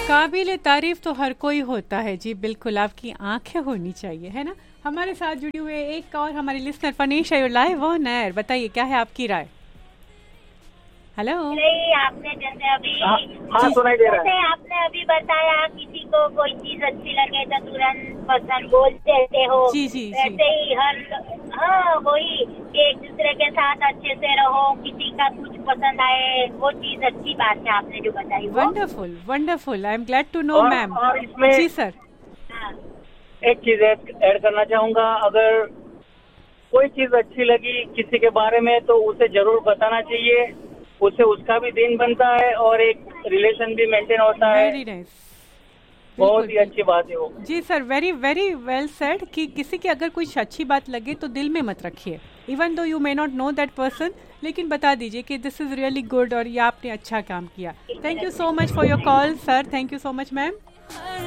काबिल तारीफ तो हर कोई होता है जी, बिल्कुल आपकी आंखें होनी चाहिए, है ना। हमारे साथ जुड़ी हुए एक और हमारी लिसनर फनीश है लाइव ऑन एयर। बताइए क्या है आपकी राय। हेलो। नहीं, आपने जैसे अभी सुनाई दे रहा है। जैसे आपने अभी बताया किसी को कोई चीज अच्छी लगे तो तुरंत पसंद बोल देते हो। जी जी वैसे ही वही एक दूसरे के साथ अच्छे से रहो, किसी का कुछ पसंद आए वो चीज अच्छी बात है आपने जो बताई। Wonderful wonderful, I am glad to know ma'am. और इसमें जी सर, एक चीज ऐड करना चाहूंगा, अगर कोई चीज अच्छी लगी किसी के बारे में तो उसे जरूर बताना चाहिए, उससे उसका भी दिन बनता है और एक रिलेशन भी मेंटेन होता है। वेरी नाइस, बहुत ही अच्छी बात है वो। जी sir, very very well said कि किसी की अगर कुछ अच्छी बात लगे तो दिल में मत रखिए, even though you may not know that person, लेकिन बता दीजिए कि दिस इज रियली गुड और ये आपने अच्छा काम किया। Thank you so much for your call sir, thank you so much ma'am.